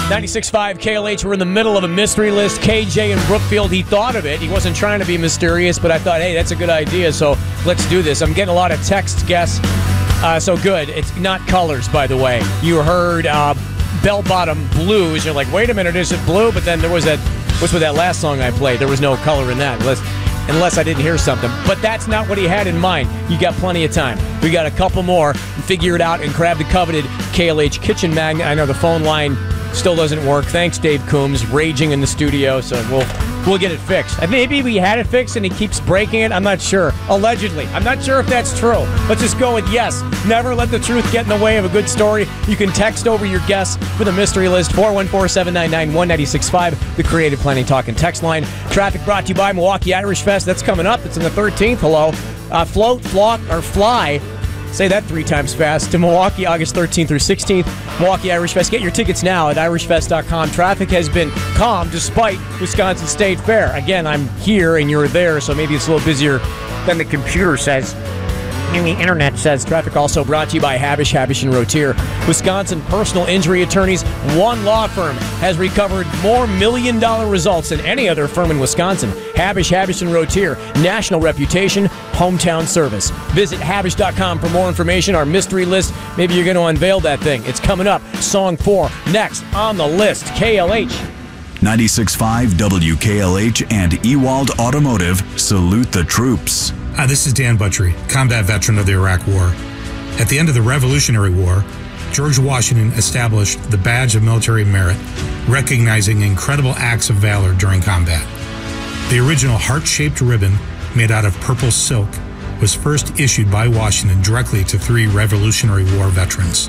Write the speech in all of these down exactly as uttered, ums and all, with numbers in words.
ninety-six point five K L H, we're in the middle of a mystery list. K J in Brookfield, he thought of it. He wasn't trying to be mysterious, but I thought, hey, that's a good idea, so let's do this. I'm getting a lot of text guests, uh, so good. It's not colors, by the way. You heard uh, Bell Bottom Blues. You're like, wait a minute, is it blue? But then there was that, what's with that last song I played? There was no color in that, unless, unless I didn't hear something. But that's not what he had in mind. You got plenty of time. We got a couple more. Figure it out and grab the coveted K L H Kitchen Magnet. I know the phone line still doesn't work. Thanks, Dave Coombs, raging in the studio, so we'll we'll get it fixed. And maybe we had it fixed and he keeps breaking it. I'm not sure. Allegedly. I'm not sure if that's true. Let's just go with yes. Never let the truth get in the way of a good story. You can text over your guess for the mystery list, four one four, seven nine nine, one nine six five, the Creative Planning Talk and Text line. Traffic brought to you by Milwaukee Irish Fest. That's coming up. It's on the thirteenth. Hello. Uh, float, flock, or fly. Say that three times fast. To Milwaukee, August thirteenth through sixteenth. Milwaukee Irish Fest. Get your tickets now at irish fest dot com. Traffic has been calm despite Wisconsin State Fair. Again, I'm here and you're there, so maybe it's a little busier than the computer says. And the internet says. Traffic also brought to you by Habish, Habish and Rotier. Wisconsin personal injury attorneys. One law firm has recovered more million dollar results than any other firm in Wisconsin. Habish, Habish and Rotier. National reputation, hometown service. Visit habish dot com for more information. Our mystery list. Maybe you're going to unveil that thing. It's coming up. Song four next on the list. K L H. ninety-six point five W K L H and Ewald Automotive salute the troops. Hi, this is Dan Buttrey, combat veteran of the Iraq War. At the end of the Revolutionary War, George Washington established the Badge of Military Merit, recognizing incredible acts of valor during combat. The original heart-shaped ribbon, made out of purple silk, was first issued by Washington directly to three Revolutionary War veterans.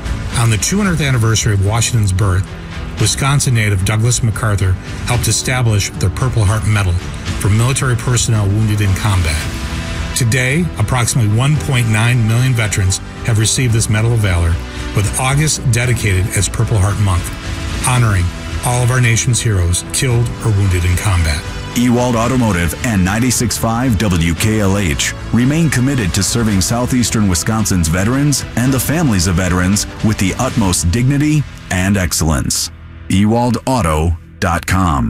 On the two hundredth anniversary of Washington's birth, Wisconsin native Douglas MacArthur helped establish the Purple Heart Medal for military personnel wounded in combat. Today, approximately one point nine million veterans have received this Medal of Valor, with August dedicated as Purple Heart Month, honoring all of our nation's heroes killed or wounded in combat. Ewald Automotive and ninety-six point five W K L H remain committed to serving southeastern Wisconsin's veterans and the families of veterans with the utmost dignity and excellence. ewald auto dot com